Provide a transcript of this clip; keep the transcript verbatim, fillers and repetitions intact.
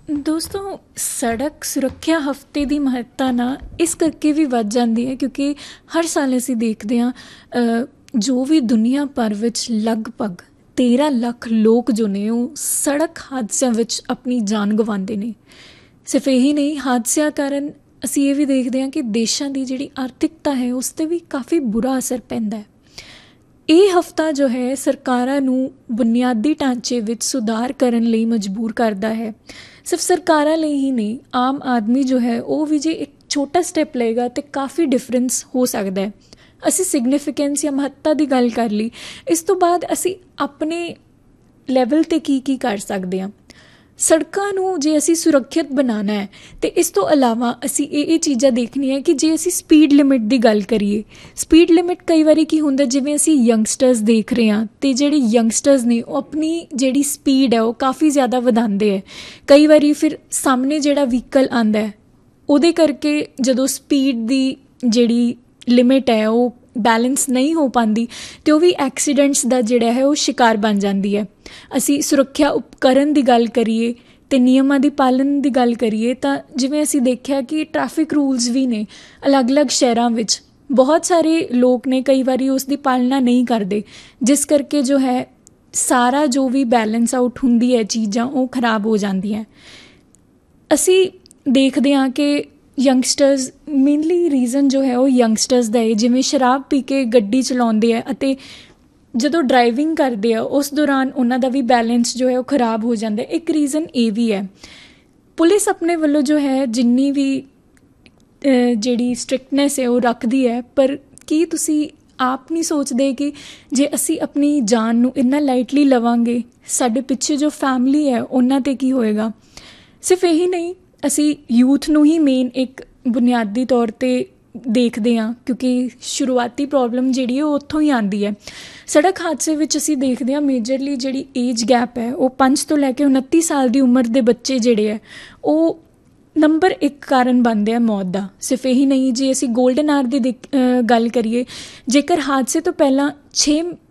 ਦੋਸਤੋ, ਸੜਕ ਸੁਰੱਖਿਆ ਹਫ਼ਤੇ ਦੀ ਮਹੱਤਤਾ ਨਾ ਇਸ ਕਰਕੇ ਵੀ ਵੱਧ ਜਾਂਦੀ ਹੈ ਕਿਉਂਕਿ ਹਰ ਸਾਲ ਅਸੀਂ ਦੇਖਦੇ ਹਾਂ ਅ, ਜੋ ਵੀ ਦੁਨੀਆ ਭਰ ਵਿੱਚ ਲਗਭਗ ਤੇਰ੍ਹਾਂ ਲੱਖ ਲੋਕ ਜੋ ਨੇ ਉਹ ਸੜਕ ਹਾਦਸਿਆਂ ਵਿੱਚ ਆਪਣੀ ਜਾਨ ਗਵਾਉਂਦੇ ਨੇ। ਸਿਰਫ ਇਹੀ ਨਹੀਂ, ਹਾਦਸਿਆਂ ਕਾਰਨ ਅਸੀਂ ਇਹ ਵੀ ਦੇਖਦੇ ਹਾਂ ਕਿ ਦੇਸ਼ਾਂ ਦੀ ਜਿਹੜੀ ਆਰਥਿਕਤਾ ਹੈ ਉਸ 'ਤੇ ਵੀ ਕਾਫੀ ਬੁਰਾ ਅਸਰ ਪੈਂਦਾ ਹੈ। ਇਹ ਹਫ਼ਤਾ ਜੋ ਹੈ ਸਰਕਾਰਾਂ ਨੂੰ ਬੁਨਿਆਦੀ ਢਾਂਚੇ ਵਿੱਚ ਸੁਧਾਰ ਕਰਨ ਲਈ ਮਜਬੂਰ ਕਰਦਾ ਹੈ। ਸਿਰਫ ਸਰਕਾਰਾਂ ਲਈ ਹੀ ਨਹੀਂ, ਆਮ ਆਦਮੀ ਜੋ ਹੈ ਉਹ ਵੀ ਜੇ ਇੱਕ ਛੋਟਾ ਸਟੈਪ ਲਏਗਾ ਤਾਂ ਕਾਫੀ ਡਿਫਰੈਂਸ ਹੋ ਸਕਦਾ ਹੈ। ਅਸੀਂ ਸਿਗਨੀਫੀਕੈਂਸ ਜਾਂ ਮਹੱਤਤਾ ਦੀ ਗੱਲ ਕਰ ਲਈ, ਇਸ ਤੋਂ ਬਾਅਦ ਅਸੀਂ ਆਪਣੇ ਲੈਵਲ 'ਤੇ ਕੀ ਕੀ ਕਰ ਸਕਦੇ ਹਾਂ। ਸੜਕਾਂ ਨੂੰ ਜੇ ਅਸੀਂ ਸੁਰੱਖਿਅਤ ਬਣਾਉਣਾ ਹੈ ਅਤੇ ਇਸ ਤੋਂ ਇਲਾਵਾ ਅਸੀਂ ਇਹ ਇਹ ਚੀਜ਼ਾਂ ਦੇਖਣੀਆਂ ਕਿ ਜੇ ਅਸੀਂ ਸਪੀਡ ਲਿਮਿਟ ਦੀ ਗੱਲ ਕਰੀਏ, ਸਪੀਡ ਲਿਮਿਟ ਕਈ ਵਾਰੀ ਕੀ ਹੁੰਦਾ, ਜਿਵੇਂ ਅਸੀਂ ਯੰਗਸਟਰਸ ਦੇਖ ਰਹੇ ਹਾਂ ਅਤੇ ਜਿਹੜੇ ਯੰਗਸਟਰਸ ਨੇ ਉਹ ਆਪਣੀ ਜਿਹੜੀ ਸਪੀਡ ਹੈ ਉਹ ਕਾਫੀ ਜ਼ਿਆਦਾ ਵਧਾਉਂਦੇ ਹੈ। ਕਈ ਵਾਰੀ ਫਿਰ ਸਾਹਮਣੇ ਜਿਹੜਾ ਵਹੀਕਲ ਆਉਂਦਾ ਹੈ ਉਹਦੇ ਕਰਕੇ ਜਦੋਂ ਸਪੀਡ ਦੀ ਜਿਹੜੀ ਲਿਮਿਟ ਹੈ ਉਹ ਬੈਲੈਂਸ ਨਹੀਂ ਹੋ ਪਾਉਂਦੀ ਅਤੇ ਉਹ ਵੀ ਐਕਸੀਡੈਂਟਸ ਦਾ ਜਿਹੜਾ ਹੈ ਉਹ ਸ਼ਿਕਾਰ ਬਣ ਜਾਂਦੀ ਹੈ। ਅਸੀਂ ਸੁਰੱਖਿਆ ਉਪਕਰਨ ਦੀ ਗੱਲ ਕਰੀਏ ਅਤੇ ਨਿਯਮਾਂ ਦੀ ਪਾਲਣ ਦੀ ਗੱਲ ਕਰੀਏ ਤਾਂ ਜਿਵੇਂ ਅਸੀਂ ਦੇਖਿਆ ਕਿ ਟ੍ਰੈਫਿਕ ਰੂਲਸ ਵੀ ਨੇ ਅਲੱਗ-ਅਲੱਗ ਸ਼ਹਿਰਾਂ ਵਿੱਚ, ਬਹੁਤ ਸਾਰੇ ਲੋਕ ਨੇ ਕਈ ਵਾਰੀ ਉਸ ਦੀ ਪਾਲਣਾ ਨਹੀਂ ਕਰਦੇ, ਜਿਸ ਕਰਕੇ ਜੋ ਹੈ ਸਾਰਾ ਜੋ ਵੀ ਬੈਲੈਂਸ ਆਊਟ ਹੁੰਦੀ ਹੈ ਚੀਜ਼ਾਂ ਉਹ ਖਰਾਬ ਹੋ ਜਾਂਦੀਆਂ। ਅਸੀਂ ਦੇਖਦੇ ਹਾਂ ਕਿ ਯੰਗਸਟਰਸ ਮੇਨਲੀ ਰੀਜ਼ਨ ਜੋ ਹੈ ਉਹ ਯੰਗਸਟਰਸ ਦਾ ਹੈ, ਜਿਵੇਂ ਸ਼ਰਾਬ ਪੀ ਕੇ ਗੱਡੀ ਚਲਾਉਂਦੇ ਆ ਅਤੇ ਜਦੋਂ ਡਰਾਈਵਿੰਗ ਕਰਦੇ ਆ ਉਸ ਦੌਰਾਨ ਉਹਨਾਂ ਦਾ ਵੀ ਬੈਲੈਂਸ ਜੋ ਹੈ ਉਹ ਖਰਾਬ ਹੋ ਜਾਂਦਾ। ਇੱਕ ਰੀਜ਼ਨ ਇਹ ਵੀ ਹੈ। ਪੁਲਿਸ ਆਪਣੇ ਵੱਲੋਂ ਜੋ ਹੈ ਜਿੰਨੀ ਵੀ ਜਿਹੜੀ ਸਟ੍ਰਿਕਟਨੈਸ ਹੈ ਉਹ ਰੱਖਦੀ ਹੈ, ਪਰ ਕੀ ਤੁਸੀਂ ਆਪ ਨਹੀਂ ਸੋਚਦੇ ਕਿ ਜੇ ਅਸੀਂ ਆਪਣੀ ਜਾਨ ਨੂੰ ਇੰਨਾ ਲਾਈਟਲੀ ਲਵਾਂਗੇ, ਸਾਡੇ ਪਿੱਛੇ ਜੋ ਫੈਮਿਲੀ ਹੈ ਉਹਨਾਂ 'ਤੇ ਕੀ ਹੋਏਗਾ। ਸਿਰਫ ਇਹੀ ਨਹੀਂ, ਅਸੀਂ ਯੂਥ ਨੂੰ ਹੀ ਮੇਨ ਇੱਕ ਬੁਨਿਆਦੀ ਤੌਰ 'ਤੇ ਦੇਖਦੇ ਹਾਂ ਕਿਉਂਕਿ ਸ਼ੁਰੂਆਤੀ ਪ੍ਰੋਬਲਮ ਜਿਹੜੀ ਹੈ ਉਹ ਉੱਥੋਂ ਹੀ ਆਉਂਦੀ ਹੈ। ਸੜਕ ਹਾਦਸੇ ਵਿੱਚ ਅਸੀਂ ਦੇਖਦੇ ਹਾਂ ਮੇਜਰਲੀ ਜਿਹੜੀ ਏਜ ਗੈਪ ਹੈ ਉਹ ਪੰਜ ਤੋਂ ਲੈ ਕੇ ਉਨੱਤੀ ਸਾਲ ਦੀ ਉਮਰ ਦੇ ਬੱਚੇ ਜਿਹੜੇ ਹੈ ਉਹ ਨੰਬਰ ਇੱਕ ਕਾਰਨ ਬਣਦੇ ਆ ਮੌਤ ਦਾ। ਸਿਰਫ ਇਹੀ ਨਹੀਂ, ਜੇ ਅਸੀਂ ਗੋਲਡਨ ਆਰ ਦੀ ਦੇਖ ਗੱਲ ਕਰੀਏ, ਜੇਕਰ ਹਾਦਸੇ ਤੋਂ ਪਹਿਲਾਂ ਛੇ